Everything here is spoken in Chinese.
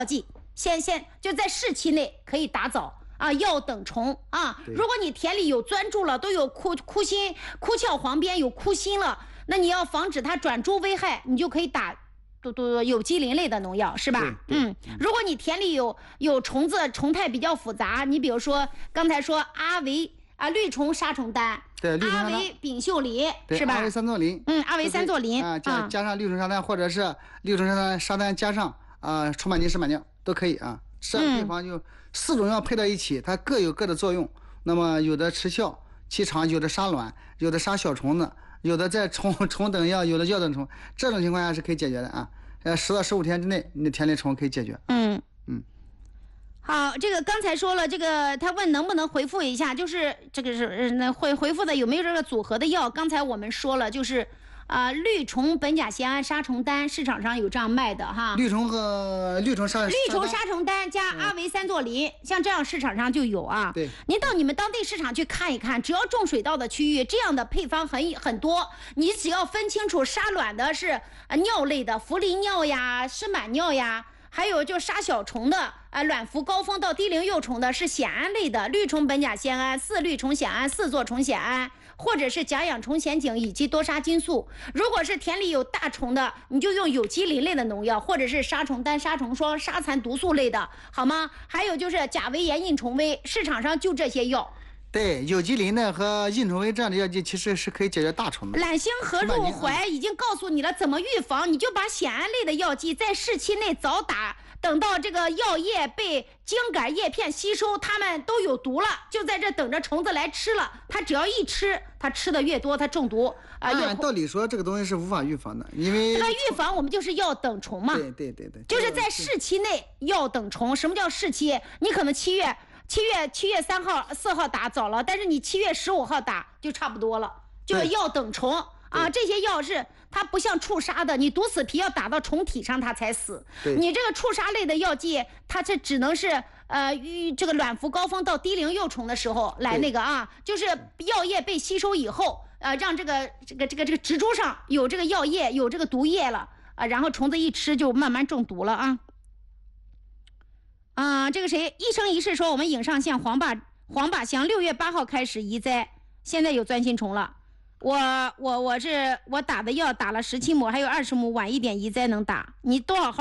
剂，先就在室期内可以打枣啊，要等虫啊。如果你田里有钻住了，都有枯鞘黄边有枯心了，那你要防止它转株危害，你就可以打有机磷类的农药，是吧？如果你田里有虫子，虫态比较复杂，你比如说刚才说阿维啊绿虫杀虫丹， 对， 阿维丙秀林是吧？ 阿维三唑林， 阿维三唑林啊，加上绿虫沙丹，或者是绿虫沙丹加上除螨剂、湿螨尿都可以啊。这配方就4种药配到一起，它各有各的作用。那么有的吃效期长，有的杀卵，有的杀小虫子，有的在虫等药，有的药等虫，这种情况下是可以解决的啊。10到15天之内，你的田里虫可以解决。 好，这个刚才说了，这个他问能不能回复一下，就是这个是回复的有没有这个组合的药？刚才我们说了，就是绿虫苯甲酰胺杀虫丹，市场上有这样卖的哈。 绿虫杀虫丹加阿维三唑林，像这样市场上就有啊。 对， 您到你们当地市场去看一看，只要种水稻的区域，这样的配方很多。你只要分清楚杀卵的是尿类的茯苓尿呀、湿螨尿呀。还有就杀小虫的卵伏高峰到低龄幼虫的是酰胺类的，绿虫苯甲酰胺、4绿虫酰胺、4唑虫酰胺，或者是甲氧虫酰景以及多杀金素。如果是田里有大虫的，你就用有机磷类的农药，或者是杀虫丹、杀虫霜、杀残毒素类的，好吗？还有就是甲维盐印虫威，市场上就这些药。 对，有机磷的和印虫威这样的药剂其实是可以解决大虫的。 揽星和入怀已经告诉你了怎么预防，你就把酰胺类的药剂在室期内早打，等到这个药液被茎秆叶片吸收，它们都有毒了，就在这等着虫子来吃了。它只要一吃，它吃的越多，它中毒按道理说这个东西是无法预防的，因为这个预防我们就是要等虫嘛。 对， 就是在室期内要等虫。什么叫室期？你可能7月3号、4号打早了，但是你7月15号打就差不多了，就是要等虫啊。这些药是它不像触杀的，你毒死皮要打到虫体上它才死。你这个触杀类的药剂，它这只能是这个卵伏高峰到低龄幼虫的时候来那个啊，就是药液被吸收以后，让这个植株上有这个药液有这个毒液了然后虫子一吃就慢慢中毒了啊。这个谁一生一世说我们颍上县黄靶乡6月8号开始移栽，现在有钻心虫了。我打的药打了17亩，还有20亩，晚一点移栽能打。你多少号？